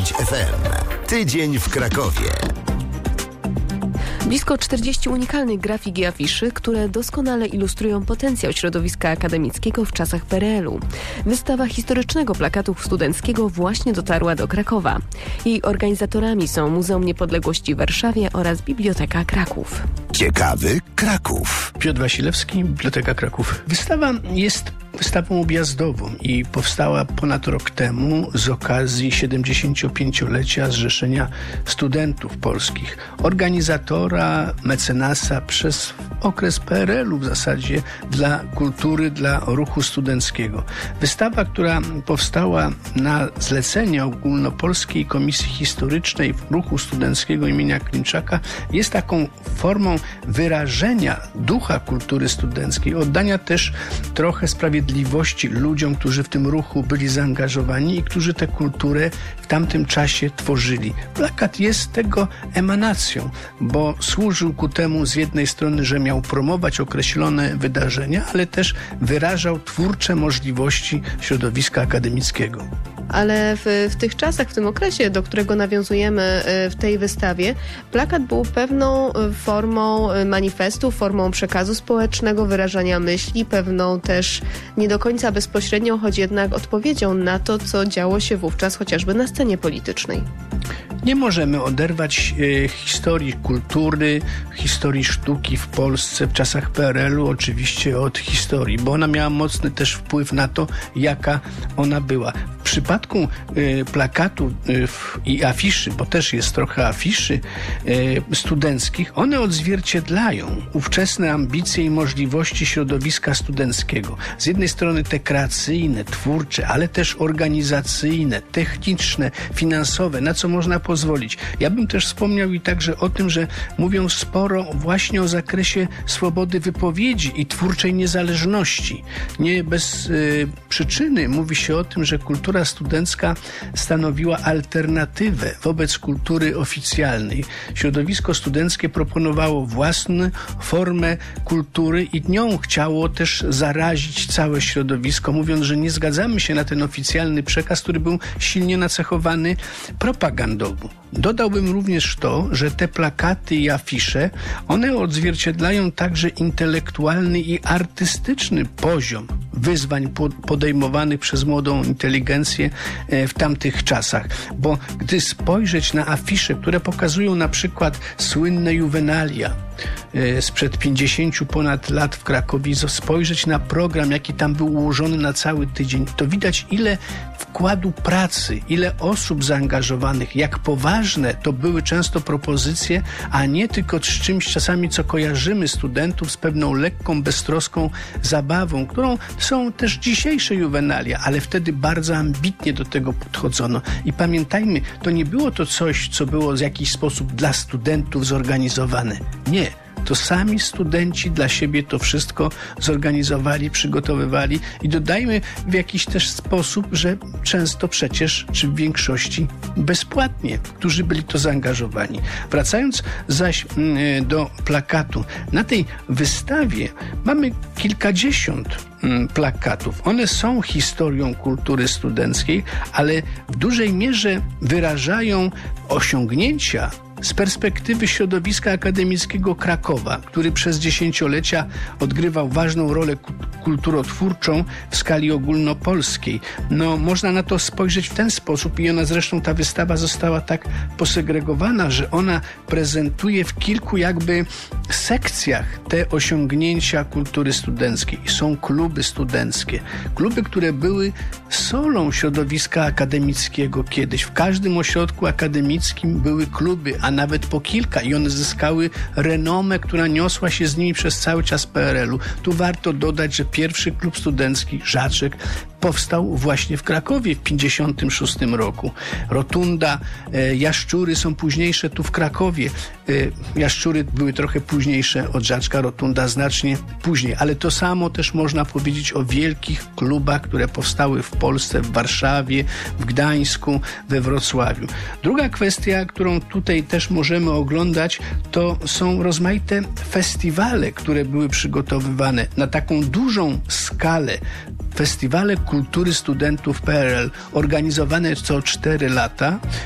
95 FM. Tydzień w Krakowie. Blisko 40 unikalnych grafik i afiszy, które doskonale ilustrują potencjał środowiska akademickiego w czasach PRL-u. Wystawa historycznego plakatu studenckiego właśnie dotarła do Krakowa. Jej organizatorami są Muzeum Niepodległości w Warszawie oraz Biblioteka Kraków. Ciekawy Kraków. Piotr Wasilewski, Biblioteka Kraków. Wystawa jest wystawą objazdową i powstała ponad rok temu z okazji 75-lecia Zrzeszenia Studentów Polskich. Organizatora, mecenasa przez okres PRL-u w zasadzie dla kultury, dla ruchu studenckiego. Wystawa, która powstała na zlecenie Ogólnopolskiej Komisji Historycznej Ruchu Studenckiego imienia Klimczaka, jest taką formą wyrażenia ducha kultury studenckiej, oddania też trochę sprawiedliwości ludziom, którzy w tym ruchu byli zaangażowani i którzy tę kulturę w tamtym czasie tworzyli. Plakat jest tego emanacją, bo służył ku temu z jednej strony, że miał promować określone wydarzenia, ale też wyrażał twórcze możliwości środowiska akademickiego. Ale w tych czasach, w tym okresie, do którego nawiązujemy w tej wystawie, plakat był pewną formą manifestu, formą przekazu społecznego, wyrażania myśli, pewną też nie do końca bezpośrednią, choć jednak odpowiedzią na to, co działo się wówczas chociażby na scenie politycznej. Nie możemy oderwać historii kultury, historii sztuki w Polsce w czasach PRL-u oczywiście od historii, bo ona miała mocny też wpływ na to, jaka ona była. W przypadku plakatu i afiszy, bo też jest trochę afiszy studenckich, one odzwierciedlają ówczesne ambicje i możliwości środowiska studenckiego. Z jednej strony te kreacyjne, twórcze, ale też organizacyjne, techniczne, finansowe, na co można pozwolić. Ja bym też wspomniał i także o tym, że mówią sporo właśnie o zakresie swobody wypowiedzi i twórczej niezależności. Nie bez przyczyny mówi się o tym, że kultura studencka stanowiła alternatywę wobec kultury oficjalnej. Środowisko studenckie proponowało własną formę kultury i nią chciało też zarazić całe środowisko, mówiąc, że nie zgadzamy się na ten oficjalny przekaz, który był silnie nacechowany propagandowo. Dodałbym również to, że te plakaty i afisze, one odzwierciedlają także intelektualny i artystyczny poziom wyzwań podejmowanych przez młodą inteligencję w tamtych czasach. Bo gdy spojrzeć na afisze, które pokazują na przykład słynne juwenalia sprzed 50 ponad lat w Krakowie, spojrzeć na program, jaki tam był ułożony na cały tydzień, to widać, ile wkładu pracy, ile osób zaangażowanych, jak poważne to były często propozycje, a nie tylko z czymś czasami, co kojarzymy studentów z pewną lekką, beztroską zabawą, którą są też dzisiejsze juwenalia, ale wtedy bardzo ambitnie do tego podchodzono. I pamiętajmy, to nie było to coś, co było w jakiś sposób dla studentów zorganizowane. Nie. To sami studenci dla siebie to wszystko zorganizowali, przygotowywali i dodajmy w jakiś też sposób, że często przecież, czy w większości bezpłatnie, którzy byli to zaangażowani. Wracając zaś do plakatu. Na tej wystawie mamy kilkadziesiąt plakatów. One są historią kultury studenckiej, ale w dużej mierze wyrażają osiągnięcia z perspektywy środowiska akademickiego Krakowa, który przez dziesięciolecia odgrywał ważną rolę kulturotwórczą w skali ogólnopolskiej. No, można na to spojrzeć w ten sposób i ona zresztą, ta wystawa została tak posegregowana, że ona prezentuje w kilku jakby sekcjach te osiągnięcia kultury studenckiej. Są kluby studenckie. Kluby, które były solą środowiska akademickiego kiedyś. W każdym ośrodku akademickim były kluby, a nawet po kilka i one zyskały renomę, która niosła się z nimi przez cały czas PRL-u. Tu warto dodać, że pierwszy klub studencki Żaczek powstał właśnie w Krakowie w 1956 roku. Rotunda, Jaszczury są późniejsze tu w Krakowie. Jaszczury były trochę późniejsze od Żaczka, Rotunda znacznie później, ale to samo też można powiedzieć o wielkich klubach, które powstały w Polsce, w Warszawie, w Gdańsku, we Wrocławiu. Druga kwestia, którą tutaj też możemy oglądać, to są rozmaite festiwale, które były przygotowywane na taką dużą skalę. Festiwale kultury studentów PRL, organizowane co 4 lata